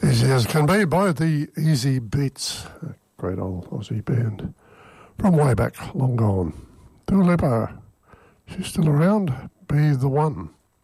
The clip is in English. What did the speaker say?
Easy as can be by the Easy Beats, a great old Aussie band from way back, long gone. Dua Lipa, she's still around, Be the One.